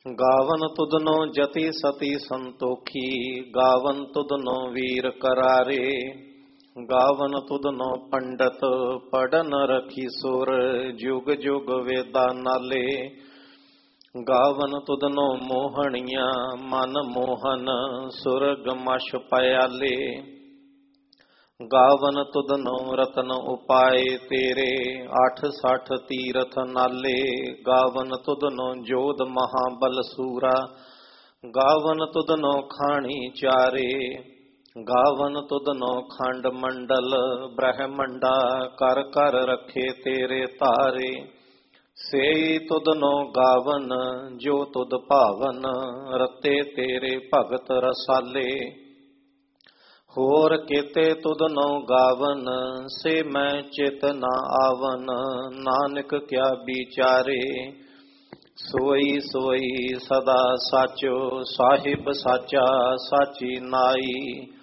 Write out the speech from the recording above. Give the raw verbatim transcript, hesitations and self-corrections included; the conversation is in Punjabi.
ਗਾਵਨ ਤੁਧਨੋ ਜਤੀ ਸਤੀ ਸੰਤੋਖੀ, ਗਾਵਨ ਤੁਧਨੋ ਵੀਰ ਕਰਾਰੇ। ਗਾਵਨ ਤੁਧਨੋ ਪੰਡਤ ਪੜਨ ਰਖੀ ਸੁਰ, ਜੁਗ ਜੁਗ ਵੇਦਾ ਨਾਲੇ। ਗਾਵਨ ਤੁਧਨੋ ਮੋਹਣੀਆਂ ਮਨ ਮੋਹਨ, ਸੁਰਗ ਮਛ ਪਿਆਲੇ। ਗਾਵਨ ਤੁਧਨੋ ਰਤਨ ਉਪਾਏ ਤੇਰੇ, ਅੱਠ ਸੱਠ ਤੀਰਥ ਨਾਲੇ। ਗਾਵਨ ਤੁਧਨੋ ਜੋਧ ਮਹਾਬਲ ਸੂਰਾ, ਗਾਵਨ ਤੁਧਨੋ ਖਾਣੀ ਚਾਰੇ। ਗਾਵਨ ਤੁਧਨੋ ਖੰਡ ਮੰਡਲ ਬ੍ਰਹਮੰਡਾ, ਕਰ ਕਰ ਰਖੇ ਤੇਰੇ ਧਾਰੇ। ਸੇਈ ਤੁਧਨੋ ਗਾਵਨ ਜੋ ਤੁਧ ਭਾਵਨ, ਰਤੇ ਤੇਰੇ ਭਗਤ ਰਸਾਲੇ। ਹੋਰ ਕੀਤੇ ਤੁਧਨੋ ਗਾਵਨ, ਸੇ ਮੈਂ ਚਿਤ ਨਾ ਆਵਨ। ਨਾਨਕ ਕਿਆ ਵਿਚਾਰੇ, ਸੋਈ ਸੋਈ ਸਦਾ ਸਾਚੋ। ਸਾਹਿਬ ਸਾਚਾ ਸਾਚੀ ਨਾਈ,